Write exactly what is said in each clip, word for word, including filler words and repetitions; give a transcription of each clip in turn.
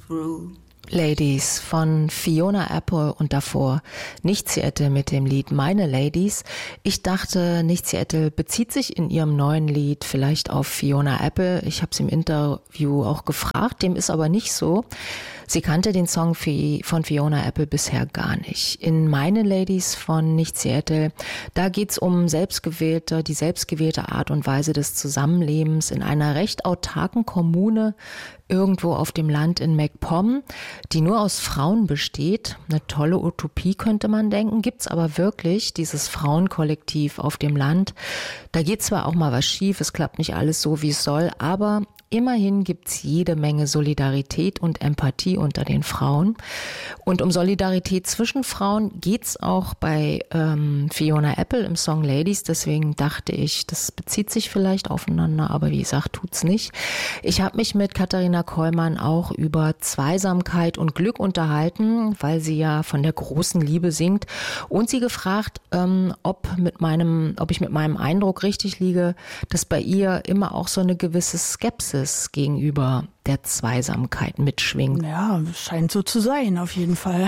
through. Ladies von Fiona Apple und davor Nicht Seattle mit dem Lied Meine Ladies. Ich dachte, Nicht Seattle bezieht sich in ihrem neuen Lied vielleicht auf Fiona Apple. Ich habe sie im Interview auch gefragt, dem ist aber nicht so. Sie kannte den Song von Fiona Apple bisher gar nicht. In Meine Ladies von Nicht Seattle, da geht's um selbstgewählte, die selbstgewählte Art und Weise des Zusammenlebens in einer recht autarken Kommune irgendwo auf dem Land in MacPom, die nur aus Frauen besteht. Eine tolle Utopie könnte man denken, gibt's aber wirklich, dieses Frauenkollektiv auf dem Land. Da geht zwar auch mal was schief, es klappt nicht alles so, wie es soll, aber immerhin gibt's jede Menge Solidarität und Empathie unter den Frauen. Und um Solidarität zwischen Frauen geht's auch bei ähm, Fiona Apple im Song Ladies. Deswegen dachte ich, das bezieht sich vielleicht aufeinander, aber wie gesagt, tut's nicht. Ich habe mich mit Katharina Kollmann auch über Zweisamkeit und Glück unterhalten, weil sie ja von der großen Liebe singt. Und sie gefragt, ähm, ob mit meinem, ob ich mit meinem Eindruck richtig liege, dass bei ihr immer auch so eine gewisse Skepsis gegenüber der Zweisamkeit mitschwingt. Ja, scheint so zu sein, auf jeden Fall.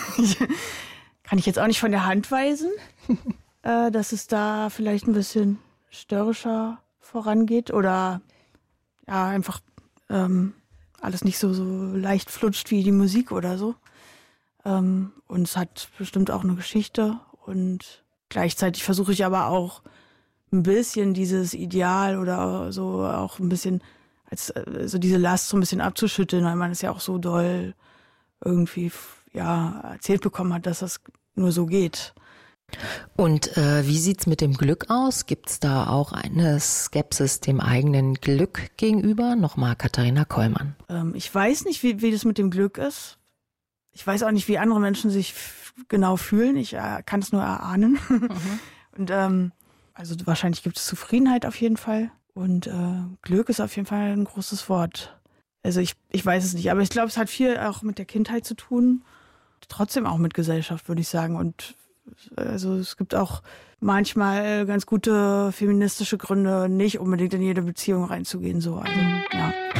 Kann ich jetzt auch nicht von der Hand weisen, äh, dass es da vielleicht ein bisschen störrischer vorangeht oder ja, einfach ähm, alles nicht so, so leicht flutscht wie die Musik oder so. Ähm, und es hat bestimmt auch eine Geschichte und gleichzeitig versuche ich aber auch ein bisschen dieses Ideal oder so auch ein bisschen als so diese Last so ein bisschen abzuschütteln, weil man es ja auch so doll irgendwie ja erzählt bekommen hat, dass das nur so geht. Und äh, wie sieht's mit dem Glück aus? Gibt's da auch eine Skepsis dem eigenen Glück gegenüber? Nochmal Katharina Kollmann. Ähm, ich weiß nicht, wie, wie das mit dem Glück ist. Ich weiß auch nicht, wie andere Menschen sich f- genau fühlen. Ich äh, kann es nur erahnen. Mhm. Und ähm, also wahrscheinlich gibt es Zufriedenheit auf jeden Fall. Und äh, Glück ist auf jeden Fall ein großes Wort. Also ich, ich weiß es nicht, aber ich glaube, es hat viel auch mit der Kindheit zu tun. Trotzdem auch mit Gesellschaft, würde ich sagen. Und also es gibt auch manchmal ganz gute feministische Gründe, nicht unbedingt in jede Beziehung reinzugehen. So, also ja.